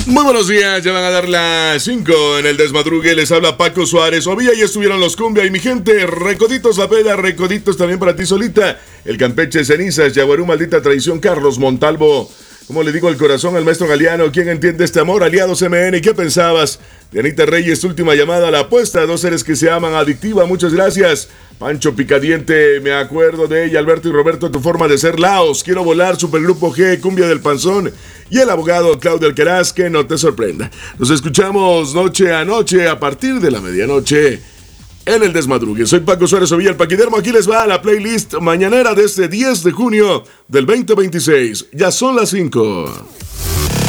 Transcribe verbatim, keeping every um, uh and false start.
Muy buenos días, ya van a dar las cinco en el desmadrugue. Les habla Paco Suárez. Ovilla, ya estuvieron los cumbia y mi gente. Recoditos la peda, recoditos también para ti solita. El Campeche Cenizas, Yaguarú, maldita traición, Carlos Montalvo. Como le digo al corazón al maestro Galeano, ¿quién entiende este amor? Aliados M N, ¿qué pensabas? Dianita Reyes, última llamada a la apuesta. Dos seres que se aman, adictiva, muchas gracias. Pancho Picadiente, me acuerdo de ella. Alberto y Roberto, tu forma de ser Laos. Quiero volar, Supergrupo G, Cumbia del Panzón. Y el abogado Claudio Alcaraz, que no te sorprenda. Nos escuchamos noche a noche a partir de la medianoche en el desmadrugue. Soy Paco Suárez Ovilla, el Paquidermo. Aquí les va la playlist mañanera de este diez de junio del veinte veintiséis. Ya son las cinco.